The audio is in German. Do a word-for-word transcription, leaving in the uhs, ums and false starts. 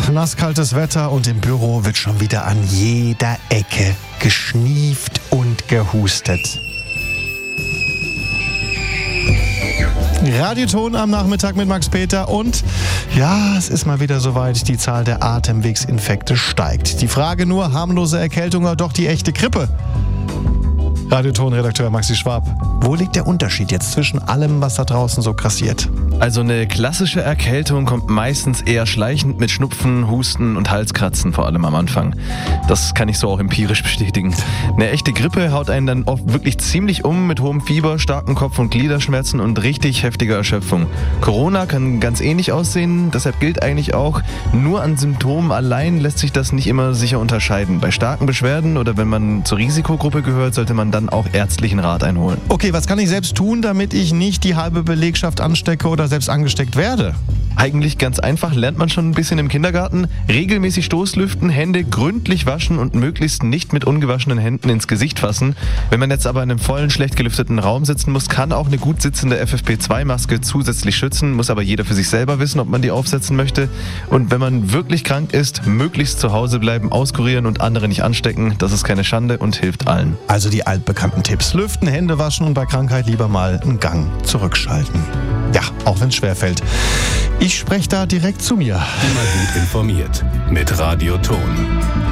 Nasskaltes Wetter und im Büro wird schon wieder an jeder Ecke geschnieft und gehustet. Radioton am Nachmittag mit Max Peter und ja, es ist mal wieder soweit, die Zahl der Atemwegsinfekte steigt. Die Frage nur, harmlose Erkältung oder doch die echte Grippe? Radioton-Redakteur Maxi Schwab, wo liegt der Unterschied jetzt zwischen allem, was da draußen so grassiert? Also eine klassische Erkältung kommt meistens eher schleichend mit Schnupfen, Husten und Halskratzen, vor allem am Anfang. Das kann ich so auch empirisch bestätigen. Eine echte Grippe haut einen dann oft wirklich ziemlich um mit hohem Fieber, starken Kopf- und Gliederschmerzen und richtig heftiger Erschöpfung. Corona kann ganz ähnlich aussehen, deshalb gilt eigentlich auch, nur an Symptomen allein lässt sich das nicht immer sicher unterscheiden. Bei starken Beschwerden oder wenn man zur Risikogruppe gehört, sollte man dann auch ärztlichen Rat einholen. Okay, was kann ich selbst tun, damit ich nicht die halbe Belegschaft anstecke oder selbst angesteckt werde? Eigentlich ganz einfach, lernt man schon ein bisschen im Kindergarten. Regelmäßig Stoßlüften, Hände gründlich waschen und möglichst nicht mit ungewaschenen Händen ins Gesicht fassen. Wenn man jetzt aber in einem vollen, schlecht gelüfteten Raum sitzen muss, kann auch eine gut sitzende F F P zwei Maske zusätzlich schützen. Muss aber jeder für sich selber wissen, ob man die aufsetzen möchte. Und wenn man wirklich krank ist, möglichst zu Hause bleiben, auskurieren und andere nicht anstecken. Das ist keine Schande und hilft allen. Also die altbekannten Tipps. Lüften, Hände waschen und bei Krankheit lieber mal einen Gang zurückschalten. Ja, auch wenn es schwerfällt. Ich spreche da direkt zu mir. Immer gut informiert mit Radioton.